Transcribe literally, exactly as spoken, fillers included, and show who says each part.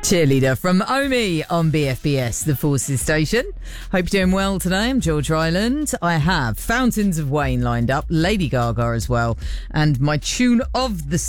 Speaker 1: Cheerleader from Omi on B F B S, the Forces station. Hope you're doing well today. I'm George Ryland. I have Fountains of Wayne lined up, Lady Gaga as well, and my tune of the